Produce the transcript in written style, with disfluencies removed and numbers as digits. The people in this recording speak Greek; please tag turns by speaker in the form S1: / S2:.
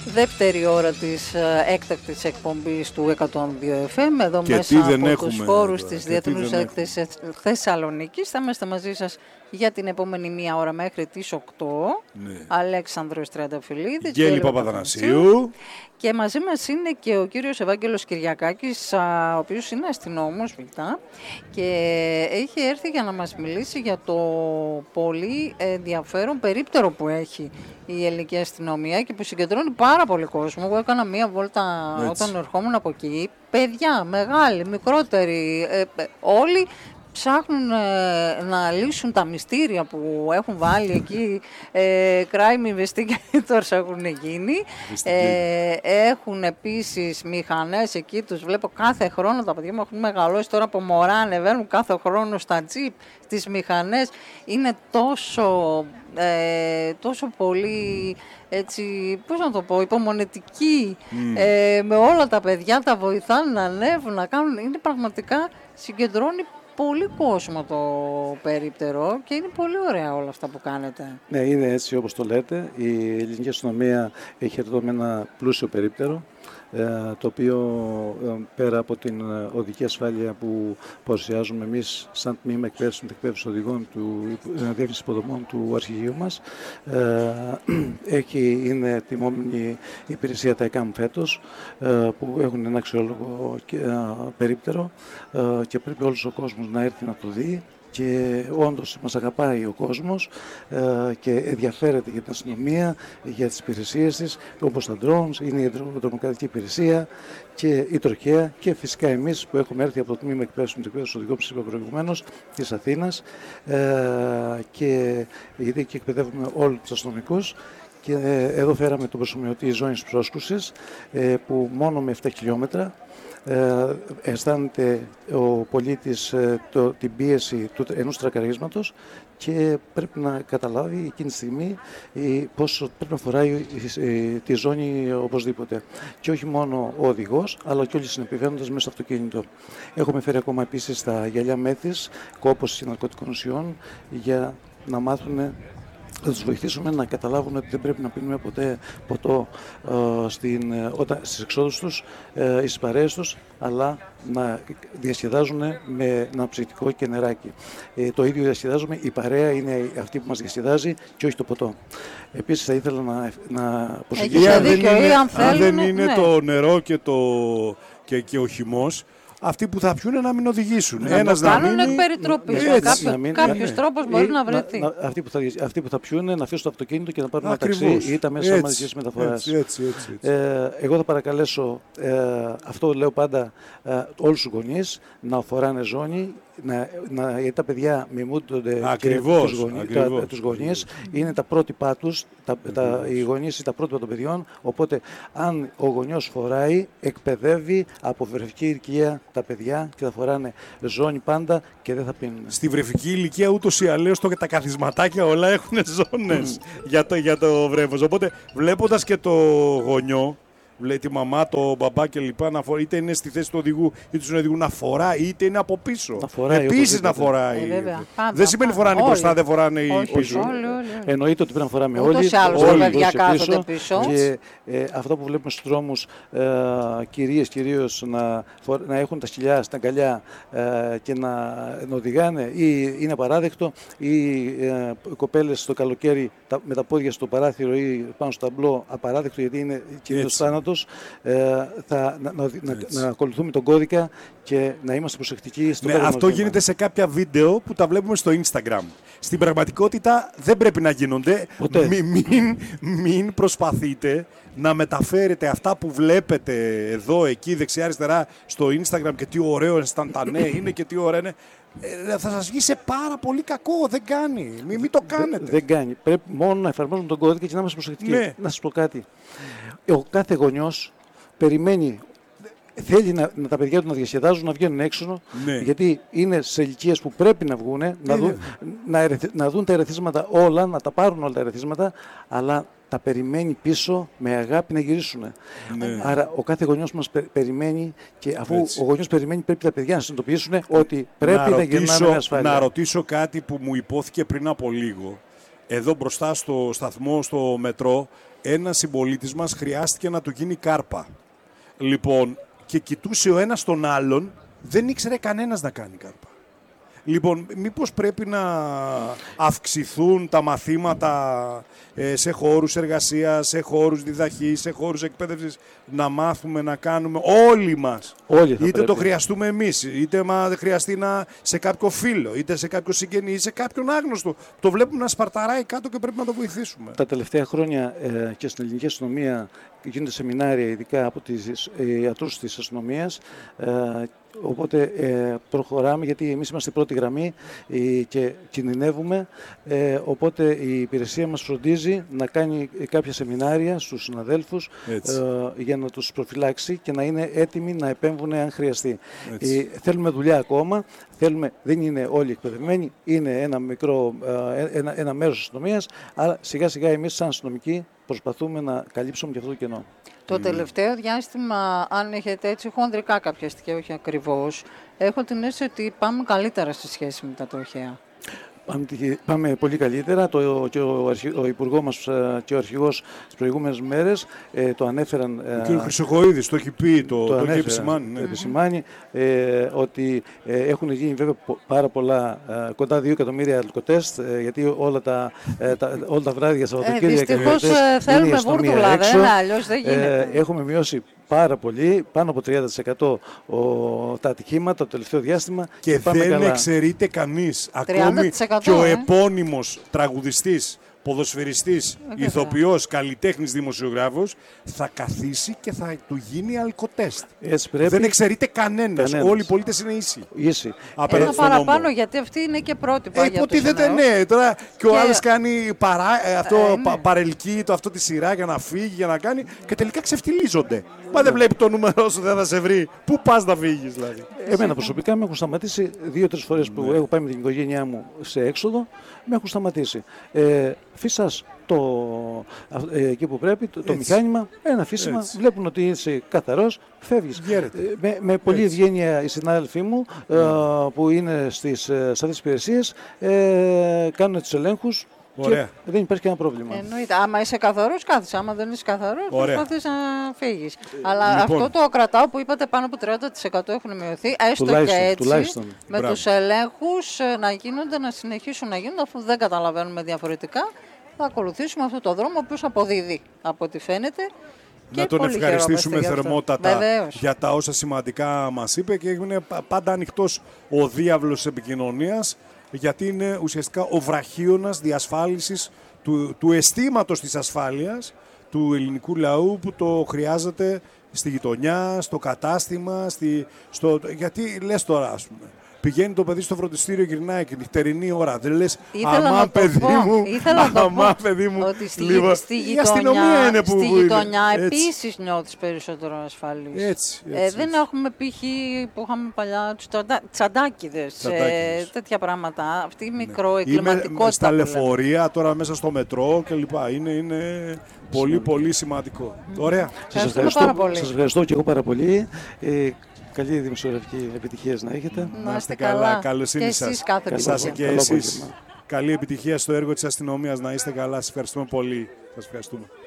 S1: Δεύτερη ώρα της έκτακτης εκπομπής του 102 FM, εδώ
S2: και
S1: μέσα από τους χώρους της Διεθνούς Έκθεσης Θεσσαλονίκης. Θα είμαστε μαζί σας για την επόμενη μία ώρα μέχρι τις 8.
S2: Ναι.
S1: Αλέξανδρος Τριανταφυλλίδης,
S2: Γέλη Παπαθανασίου.
S1: Και μαζί μας είναι και ο κύριος Ευάγγελος Κυριακάκης, ο οποίος είναι αστυνόμος και έχει έρθει για να μας μιλήσει για το πολύ ενδιαφέρον περίπτερο που έχει η ελληνική αστυνομία και που συγκεντρώνει πάρα πολύ κόσμο. Εγώ έκανα μία βόλτα όταν ερχόμουν από εκεί. Παιδιά, μεγάλοι, μικρότεροι, όλοι ψάχνουν να λύσουν τα μυστήρια που έχουν βάλει εκεί, crime investigators έχουν γίνει. Έχουν επίσης μηχανές εκεί, τους βλέπω κάθε χρόνο, τα παιδιά μου έχουν μεγαλώσει τώρα από μωρά, ανεβαίνουν κάθε χρόνο στα τζιπ, στις μηχανές. Είναι τόσο πολύ, έτσι, πώς να το πω, υπομονετικοί, με όλα τα παιδιά, τα βοηθάνε να ανέβουν, να κάνουν, είναι πραγματικά, συγκεντρώνει πολύ κόσμο το περίπτερο και είναι πολύ ωραία όλα αυτά που κάνετε.
S3: Ναι, είναι έτσι όπως το λέτε. Η ελληνική αστυνομία έχει εδώ με ένα πλούσιο περίπτερο, το οποίο πέρα από την οδική ασφάλεια που παρουσιάζουμε εμείς σαν τμήμα εκπαίδευσης οδηγών του Διεύθυνσης Υποδομών του Αρχηγείου μας, είναι τιμόμενη υπηρεσία τα ΕΚΑΜ φέτος, που έχουν ένα αξιόλογο περίπτερο και πρέπει όλος ο κόσμος να έρθει να το δει. Και όντως μας αγαπάει ο κόσμος και ενδιαφέρεται για την αστυνομία, για τις υπηρεσίες της, όπως τα drones, είναι η τρομοκρατική υπηρεσία και η τροχέα και φυσικά εμείς που έχουμε έρθει από το τμήμα εκπαίδευσης οδηγών που σας είπα προηγουμένως της Αθήνας, και γιατί εκεί εκπαιδεύουμε όλους τους αστυνομικούς. Και εδώ φέραμε τον προσωμιωτή ζώνης πρόσκρουσης, που μόνο με 7 χιλιόμετρα αισθάνεται ο πολίτης την πίεση ενός τρακαρίσματος και πρέπει να καταλάβει εκείνη τη στιγμή πόσο πρέπει να φοράει τη ζώνη οπωσδήποτε. Και όχι μόνο ο οδηγός, αλλά και όλοι οι συνεπιβαίνοντες μέσα στο αυτοκίνητο. Έχουμε φέρει ακόμα επίσης τα γυαλιά μέθης, κόπωση ναρκωτικών ουσιών, για να μάθουν, θα τους βοηθήσουμε να καταλάβουν ότι δεν πρέπει να πίνουμε ποτέ ποτό στις εξόδους τους ή στις παρέες τους, αλλά να διασκεδάζουν με ένα ψητικό και νεράκι. Το ίδιο διασκεδάζουμε, η παρέα είναι αυτή που μας διασκεδάζει και όχι το ποτό. Επίσης θα ήθελα να προσεγγίσω.
S2: Αν δεν είναι το νερό και ο χυμός, αυτοί που θα πιούνε να μην οδηγήσουν.
S1: Ένας να κάνουν εκ περιτροπής. Κάποιος τρόπος μπορεί να βρεθεί.
S3: Αυτοί που θα πιούνε να αφήσουν το αυτοκίνητο και να πάρουν ένα ταξί ή τα μέσα μαζικής μεταφοράς. Εγώ θα παρακαλέσω, αυτό λέω πάντα, όλους τους γονείς να φοράνε ζώνη, γιατί τα παιδιά μιμούνται τους γονείς, είναι τα πρότυπά τους, οι γονείς είναι τα πρότυπα των παιδιών, οπότε αν ο γονιός φοράει, εκπαιδεύει από βρεφική ηλικία τα παιδιά και θα φοράνε ζώνη πάντα και δεν θα πίνουν.
S2: Στη βρεφική ηλικία ούτως ή αλλιώς τα καθισματάκια όλα έχουν ζώνες για το βρέφος, οπότε βλέποντας και το γονιό, τη μαμά, το μπαμπά κλπ. Είτε είναι στη θέση του οδηγού ή του συνοδηγού να φοράει, είτε είναι από πίσω. Επίσης να φοράει. Δεν σημαίνει φοράνε μπροστά, δεν φοράνε οι πίσω.
S3: Εννοείται ότι πρέπει να φοράμε όλοι.
S1: Ούτως ή άλλως τα παιδιά κάθονται πίσω.
S3: Και αυτό που βλέπουμε στους δρόμους, κυρίες κυρίως να έχουν τα σκυλιά στην αγκαλιά και να οδηγάνε, ή είναι απαράδεκτο, ή κοπέλες το καλοκαίρι με τα πόδια στο παράθυρο ή πάνω στο ταμπλό, απαράδεκτο, γιατί είναι κυρίως θάνατος. Να ακολουθούμε τον κώδικα και να είμαστε προσεκτικοί στο
S2: αυτό
S3: βήμα.
S2: γίνεται σε κάποια βίντεο που τα βλέπουμε στο Instagram. Στην πραγματικότητα δεν πρέπει να γίνονται. Μην προσπαθείτε να μεταφέρετε αυτά που βλέπετε εδώ, εκεί, δεξιά, αριστερά στο Instagram και τι ωραίο αισθαντανέ είναι και τι ωραία είναι. Θα σας βγει σε πάρα πολύ κακό. Δεν κάνει. Μην το κάνετε.
S3: Δεν κάνει. Πρέπει μόνο να εφαρμόζουμε τον κώδικα και να είμαστε προσεκτικοί.
S2: Ναι.
S3: Να σας πω κάτι. Ο κάθε γονιός περιμένει, θέλει τα παιδιά του να διασκεδάζουν, να βγαίνουν έξω, γιατί είναι σε ηλικίες που πρέπει να βγουν, να δουν τα ερεθίσματα όλα, να τα πάρουν όλα τα ερεθίσματα, αλλά τα περιμένει πίσω με αγάπη να γυρίσουν. Άρα ο κάθε γονιός μας περιμένει, και αφού ο γονιός περιμένει, πρέπει τα παιδιά να συνειδητοποιήσουν ότι πρέπει να γυρνάνε με ασφάλεια.
S2: Να ρωτήσω κάτι που μου υπόθηκε πριν από λίγο. εδώ μπροστά στο σταθμό, στο μετρό, ένας συμπολίτης μας χρειάστηκε να του γίνει κάρπα. Λοιπόν, και κοιτούσε ο ένας τον άλλον, δεν ήξερε κανένας να κάνει κάρπα. Λοιπόν, μήπως πρέπει να αυξηθούν τα μαθήματα σε χώρους εργασίας, σε χώρους διδαχής, σε χώρους εκπαίδευσης, να μάθουμε να κάνουμε όλοι μας. Είτε το χρειαστούμε εμείς, είτε χρειαστεί σε κάποιο φίλο, είτε σε κάποιο συγγενή, είτε σε κάποιον άγνωστο. Το βλέπουμε να σπαρταράει κάτω και πρέπει να το βοηθήσουμε.
S3: Τα τελευταία χρόνια και στην ελληνική αστυνομία γίνονται σεμινάρια, ειδικά από τους ιατρούς της αστυνομίας. Οπότε προχωράμε, γιατί εμείς είμαστε πρώτη γραμμή και κινδυνεύουμε. Οπότε η υπηρεσία μας φροντίζει να κάνει κάποια σεμινάρια στους συναδέλφους για να τους προφυλάξει και να είναι έτοιμοι να επέμβουν αν χρειαστεί. Θέλουμε δουλειά ακόμα. Δεν είναι όλοι εκπαιδευμένοι, είναι ένα μέρος της αστυνομίας, αλλά σιγά σιγά εμείς σαν αστυνομικοί προσπαθούμε να καλύψουμε και αυτό το κενό.
S1: Το τελευταίο διάστημα, αν έχετε έτσι χονδρικά κάποια στοιχεία, όχι ακριβώς, έχω την αίσθηση ότι πάμε καλύτερα στη σχέση με τα τροχαία.
S3: Πάμε πολύ καλύτερα. Και ο Υπουργός μας και ο Αρχηγός τις προηγούμενες μέρες το ανέφεραν.
S2: Ο κ. Χρυσοχοΐδης το έχει πει, το έχει επισημάνει.
S3: Ότι έχουν γίνει βέβαια πάρα πολλά, κοντά 2 εκατομμύρια αλκοτέστ, γιατί όλα τα βράδια Σαββατοκύριακα.
S1: Δυστυχώς θέλουμε βούρτουλα, αλλιώς δεν γίνεται.
S3: Έχουμε μειώσει πάρα πολύ, πάνω από 30% τα ατυχήματα το τελευταίο διάστημα.
S2: Και δεν εξαιρείται κανείς. Ακόμη και ο επώνυμος τραγουδιστής, ποδοσφαιριστής, ηθοποιός, καλλιτέχνης, δημοσιογράφος θα καθίσει και θα του γίνει αλκοτέστ. Δεν εξαιρείται κανένας. Όλοι οι πολίτες είναι ίσοι.
S1: Ένα παραπάνω, γιατί αυτή είναι και πρότυπα.
S2: Υποτίθεται ναι. Τώρα και ο άλλος κάνει παρελκύει αυτό τη σειρά για να φύγει, για να κάνει και τελικά ξεφτιλίζονται. Μα δεν βλέπει το νούμερο σου, δεν θα σε βρει. Πού πας να φύγεις δηλαδή.
S3: Εμένα προσωπικά με έχουν σταματήσει 2-3 φορές που έχω πάει με την οικογένειά μου σε έξοδο, με έχουν σταματήσει. Φύσας εκεί που πρέπει, το μηχάνημα, ένα φύσιμα, βλέπουν ότι είσαι καθαρός, φεύγεις. Με πολλή ευγένεια οι συνάδελφοί μου που είναι στις αυτές τις υπηρεσίες κάνουν τους ελέγχους. Και δεν υπάρχει κανένα πρόβλημα.
S1: Εννοείται. Άμα είσαι καθαρός, κάθεσαι. Άμα δεν είσαι καθαρός, προσπαθείς να φύγεις. Αλλά αυτό το κρατάω που είπατε, πάνω από 30% έχουν μειωθεί. Έστω και έτσι, με τους ελέγχους να συνεχίσουν να γίνονται, αφού δεν καταλαβαίνουμε διαφορετικά. Θα ακολουθήσουμε αυτό το δρόμο, ο οποίος αποδίδει από ό,τι φαίνεται.
S2: Να τον ευχαριστήσουμε θερμότατα για τα όσα σημαντικά μας είπε και είναι πάντα ανοιχτός ο διάβλος της επικοινωνίας, γιατί είναι ουσιαστικά ο βραχίωνας διασφάλισης του αισθήματος της ασφάλειας του ελληνικού λαού που το χρειάζεται στη γειτονιά, στο κατάστημα, γιατί λες τώρα ας πούμε. Πηγαίνει το παιδί στο φροντιστήριο, γυρνάει και νυχτερινή ώρα. Δεν λες, αμά παιδί μου,
S1: ότι στη γειτονιά επίσης νιώθεις περισσότερο ασφαλής. Δεν έχουμε π.χ. που είχαμε παλιά τους τσαντάκιδες, τέτοια πράγματα. Αυτή η μικροεγκληματικότητα.
S2: Είμαι στα λεωφορεία, τώρα μέσα στο μετρό κλπ. Είναι πολύ πολύ σημαντικό. Ωραία.
S3: Σας ευχαριστώ και εγώ πάρα πολύ. Καλή δημοσιογραφική επιτυχία να έχετε.
S1: Να είστε καλά.
S2: Καλοσύνη σας. Και εσείς. Καλή επιτυχία στο έργο της αστυνομίας. Να είστε καλά. Σας ευχαριστούμε πολύ. Σας ευχαριστούμε.